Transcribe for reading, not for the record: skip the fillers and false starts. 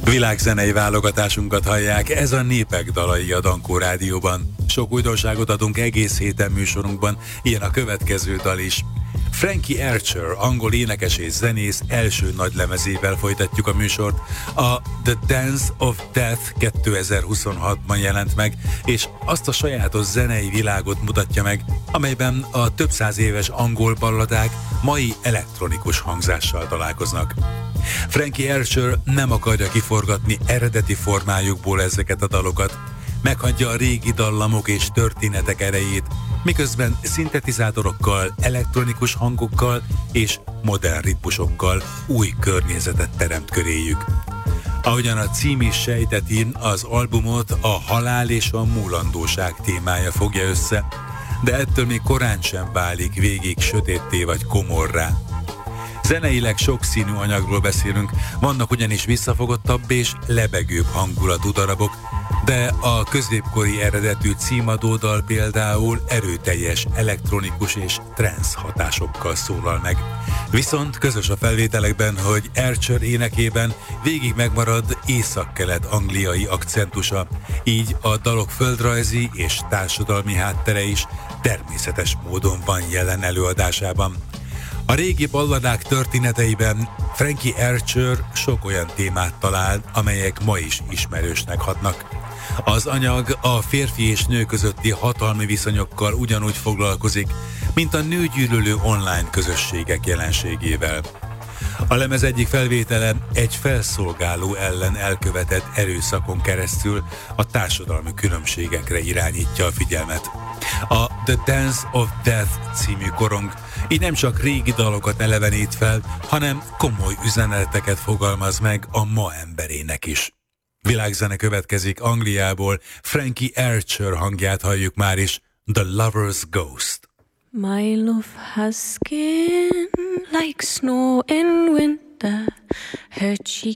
Világzenei válogatásunkat hallják, ez a Népek dalai a Dankó Rádióban. Sok újdonságot adunk egész héten műsorunkban, ilyen a következő dal is. Frankie Archer, angol énekes és zenész első nagy lemezével folytatjuk a műsort. A The Dance of Death 2026-ban jelent meg, és azt a sajátos zenei világot mutatja meg, amelyben a több száz éves angol balladák mai elektronikus hangzással találkoznak. Frankie Archer nem akarja kiforgatni eredeti formájukból ezeket a dalokat, meghagyja a régi dallamok és történetek erejét, miközben szintetizátorokkal, elektronikus hangokkal és modern ritmusokkal új környezetet teremt köréjük. Ahogyan a cím is sejteti, az albumot a halál és a múlandóság témája fogja össze, de ettől még korán sem válik végig sötétté vagy komorrá. Zeneileg sokszínű anyagról beszélünk, vannak ugyanis visszafogottabb és lebegőbb hangulatú darabok, de a középkori eredetű címadódal például erőteljes elektronikus és trance hatásokkal szólal meg. Viszont közös a felvételekben, hogy Archer énekében végig megmarad északkelet angliai akcentusa, így a dalok földrajzi és társadalmi háttere is természetes módon van jelen előadásában. A régi balladák történeteiben Frankie Archer sok olyan témát talál, amelyek ma is ismerősnek hatnak. Az anyag a férfi és nő közötti hatalmi viszonyokkal ugyanúgy foglalkozik, mint a nőgyűlölő online közösségek jelenségével. A lemez egyik felvétele egy felszolgáló ellen elkövetett erőszakon keresztül a társadalmi különbségekre irányítja a figyelmet. A The Dance of Death című korong így nem csak régi dalokat elevenít fel, hanem komoly üzeneteket fogalmaz meg a ma emberének is. Világzene következik Angliából, Frankie Archer hangját halljuk már is, The Lover's Ghost. My love has skin like snow in winter, her cheek